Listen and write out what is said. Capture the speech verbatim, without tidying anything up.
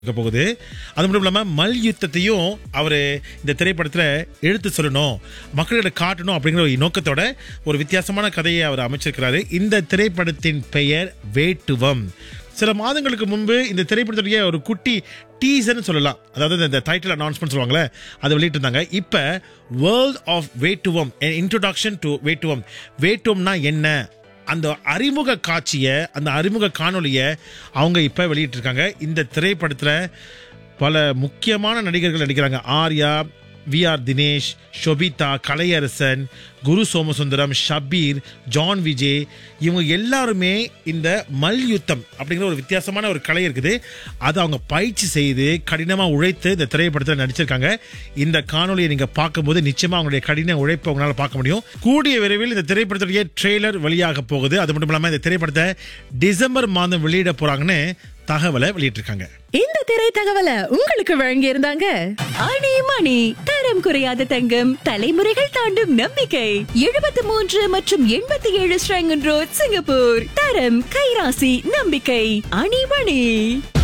இருக்க போகுது. அது மட்டும் இல்லாம மல்யுத்தத்தையும் அவரு இந்த திரைப்படத்துல எடுத்து சொல்லணும், மக்களிடம் காட்டணும் அப்படிங்கிற ஒரு நோக்கத்தோட ஒரு வித்தியாசமான கதையை அவர் அமைச்சிருக்கிறாரு. இந்த திரைப்படத்தின் பெயர் வேட்டுவம். சில மாதங்களுக்கு முன்பு இந்த திரைப்படத்துடைய ஒரு குட்டி டீசர்னு சொல்லலாம், அதாவது இந்த டைட்டில் அனௌன்ஸ்மெண்ட் சொல்லுவாங்களே, அதை வெளியிட்டு இருந்தாங்க. இப்ப world of Vettuvam, introduction to Vettuvam, வேட்டுவம்னா என்ன, அந்த அறிமுக காட்சியை, அந்த அறிமுக காணொலியை அவங்க இப்ப வெளியிட்டிருக்காங்க. இந்த திரைப்படத்துல பல முக்கியமான நடிகர்கள் நடிக்கிறாங்க. Arya, we are Dinesh, Sobhita, Kalaiyarasan, Guru Somasundaram, Shabir, John Vijay, இவங்க எல்லாருமே இந்த மல்யுத்தம் அப்படிங்கிற ஒரு வித்தியாசமான ஒரு கலை இருக்குது, அதை அவங்க பயிற்சி செய்து கடினமாக உழைத்து இந்த திரைப்படத்தில் நடிச்சிருக்காங்க. இந்த காணொலியை நீங்க பார்க்கும்போது நிச்சயமா அவங்களுடைய கடின உழைப்பை உங்களால் பார்க்க முடியும். கூடிய விரைவில் இந்த திரைப்படத்துடைய ட்ரெய்லர் வெளியாக போகுது. அது மட்டும் இல்லாமல் இந்த திரைப்படத்தை டிசம்பர் மாதம் வெளியிட போறாங்கன்னு தகவலை வெளியிட்டிருக்காங்க. இந்த திரை தகவலை உங்களுக்கு வழங்கி இருந்தாங்க அணி மணி, தரம் குறையாத தங்கம், தலைமுறைகள் தாண்டும் நம்பிக்கை. எழுபத்தி மூன்று மற்றும் எண்பத்தி ஏழு ஸ்ரங்கன் ரோட், சிங்கப்பூர். தரம், கைராசி, நம்பிக்கை. அணி மணி.